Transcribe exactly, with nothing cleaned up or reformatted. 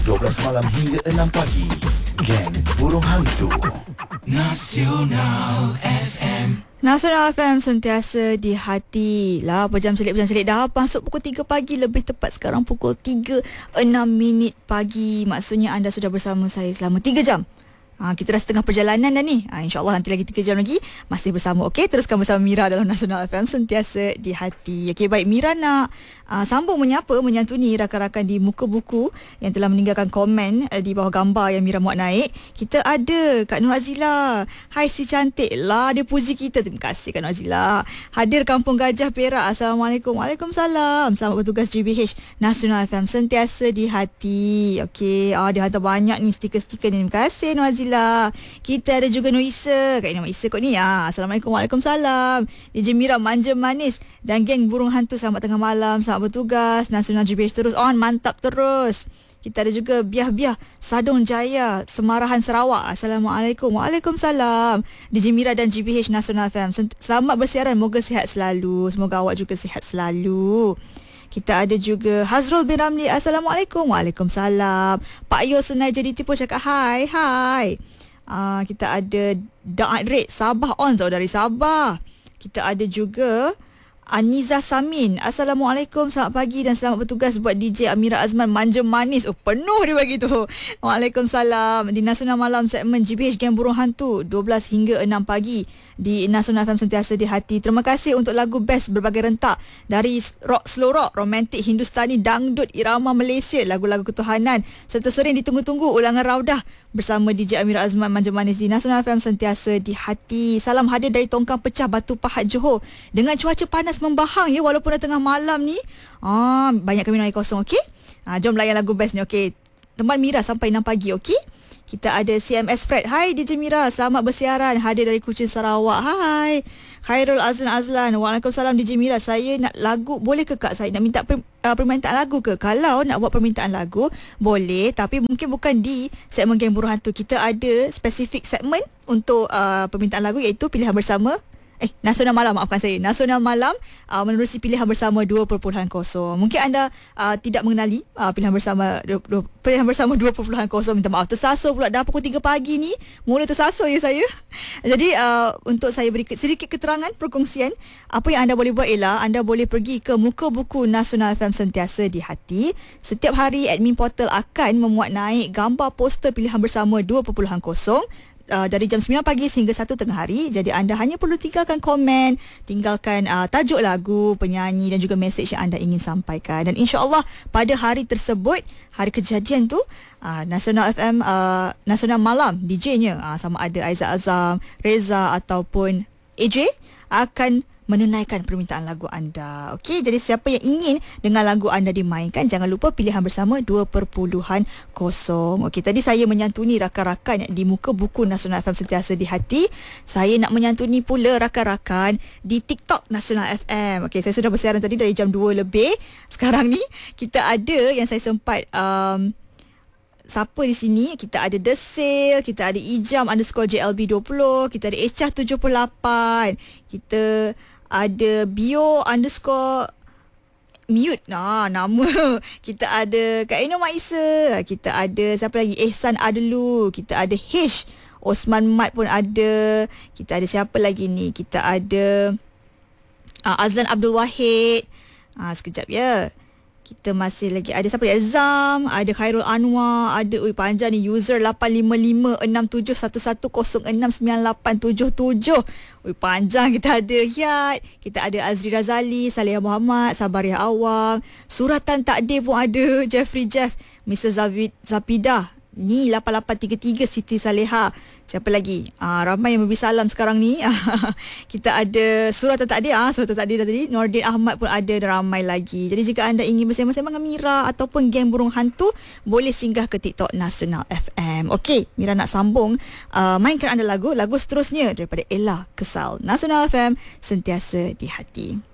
dua belas malam hingga enam pagi. Geng Burung Hantu Nasional F M. Nasional F M sentiasa di hati. Lah, berjam selit berjam selit dah masuk pukul tiga pagi, lebih tepat sekarang pukul tiga enam minit pagi. Maksudnya anda sudah bersama saya selama tiga jam. Ha, kita dah setengah perjalanan dah ni. Ha, InsyaAllah nanti lagi tiga jam lagi masih bersama. Okey, teruskan bersama Mira dalam Nasional F M sentiasa di hati. Okey, baik, Mira nak uh, sambung menyapa, menyantuni rakan-rakan di muka buku yang telah meninggalkan komen uh, di bawah gambar yang Mira muat naik. Kita ada Kak Nur Azila. Hai si cantik lah, dia puji kita. Terima kasih Kak Nur Azila. Hadir Kampung Gajah Perak. Assalamualaikum. Waalaikumsalam. Selamat bertugas G B H Nasional F M sentiasa di hati. Okey, ah, dia hantar banyak ni stiker-stiker ni. Terima kasih Nur Azila. Kita ada juga Nur Isa. Kak Ina Isa kot ni. Ah, Assalamualaikum. Waalaikumsalam. D J Mira manja manis dan geng Burung Hantu, selamat tengah malam, selamat bertugas. Nasional G B H terus on, mantap terus. Kita ada juga Biah-Biah Sadong Jaya, Semarahan Sarawak. Assalamualaikum. Waalaikumsalam. D J Mira dan G B H Nasional F M, selamat bersiaran, moga sihat selalu. Semoga awak juga sihat selalu. Kita ada juga Hazrul bin Ramli. Assalamualaikum. Waalaikumsalam. Pak Yo Senai J D T pun cakap hai. Hai. Uh, kita ada Da'at Red Sabah on, saudari Sabah. Kita ada juga Aniza Samin. Assalamualaikum, selamat pagi dan selamat bertugas buat D J Amira Azman manja manis. Oh, penuh dia bagi tu. Waalaikumsalam. Di Nasional Malam segmen G B H Geng Burung Hantu dua belas hingga enam pagi di Nasional F M sentiasa di hati. Terima kasih untuk lagu best berbagai rentak dari rock, slow rock, romantik, Hindustani, dangdut, irama Malaysia, lagu-lagu ketuhanan serta sering ditunggu-tunggu ulangan raudah bersama D J Amira Azman manja manis di Nasional F M sentiasa di hati. Salam hadir dari Tongkang Pecah, Batu Pahat, Johor. Dengan cuaca panas membahang ya, walaupun dah tengah malam ni. Ah, banyak kami minum air kosong, okey? Ah, jom layan lagu best ni, okey? Teman Mira sampai enam pagi, okey? Kita ada C M S Fred. Hai D J Mira, selamat bersiaran. Hadir dari Kuching, Sarawak. Hai. Khairul Azlan Azlan. Waalaikumsalam D J Mira. Saya nak lagu, boleh ke Kak? Saya nak minta per, uh, permintaan lagu ke? Kalau nak buat permintaan lagu, boleh. Tapi mungkin bukan di segmen Geng Burung Hantu. Kita ada spesifik segmen untuk uh, permintaan lagu, iaitu Pilihan Bersama. Eh, Nasional Malam, maafkan saya. Nasional Malam uh, menerusi Pilihan Bersama dua titik kosong. Mungkin anda uh, tidak mengenali uh, Pilihan Bersama dua, dua, Pilihan Bersama dua titik kosong. Minta maaf, tersasar pula dah pukul tiga pagi ni. Mula tersasar ya saya. Jadi uh, untuk saya beri sedikit keterangan, perkongsian, apa yang anda boleh buat ialah anda boleh pergi ke muka buku Nasional F M sentiasa di hati. Setiap hari admin portal akan memuat naik gambar poster Pilihan Bersama dua titik kosong Uh, dari jam sembilan pagi sehingga satu tengah hari. Jadi anda hanya perlu tinggalkan komen, tinggalkan uh, tajuk lagu, penyanyi dan juga mesej yang anda ingin sampaikan. Dan insya-Allah pada hari tersebut, hari kejadian tu, uh, Nasional F M, uh, Nasional Malam D J-nya uh, sama ada Aizat Azam, Reza ataupun A J akan menunaikan permintaan lagu anda. Okey, jadi siapa yang ingin dengan lagu anda dimainkan, jangan lupa Pilihan Bersama dua titik kosong. Okey, tadi saya menyantuni rakan-rakan di muka buku Nasional F M sentiasa di hati. Saya nak menyantuni pula rakan-rakan di TikTok Nasional F M. Okey, saya sudah bersiaran tadi dari jam dua lebih. Sekarang ni kita ada yang saya sempat um, siapa di sini? Kita ada The Sale, kita ada Ijam underscore J L B dua puluh, kita ada Echah tujuh puluh lapan, kita ada Bio underscore mute. Nah, nama. Kita ada Kak Eno Maisa, kita ada siapa lagi? Ehsan Adelu, kita ada Hish, Osman Mat pun ada. Kita ada siapa lagi ni? Kita ada uh, Azlan Abdul Wahid. Ah, sekejap ya. Kita masih lagi ada siapa dia? Zam, ada Khairul Anwar, ada ui panjang ni user lapan lima lima enam tujuh satu satu kosong enam sembilan lapan tujuh tujuh. Ui panjang. Kita ada Hiat, kita ada Azri Razali, Saleh Muhammad, Sabariah Awang, Suratan Takdir pun ada, Jeffrey Jeff, Mister Zavid Zapidah, ni lapan lapan tiga tiga Siti Saleha. Siapa lagi? Ah, ramai yang memberi salam sekarang ni. Kita ada Suratan Takdir, ah, Suratan Takdir dah tadi. Nordin Ahmad pun ada dan ramai lagi. Jadi jika anda ingin bersama-sama dengan Mira ataupun Geng Burung Hantu, boleh singgah ke TikTok Nasional F M. Okey, Mira nak sambung uh, mainkan anda lagu. Lagu seterusnya daripada Ella Kesal. Nasional F M sentiasa di hati.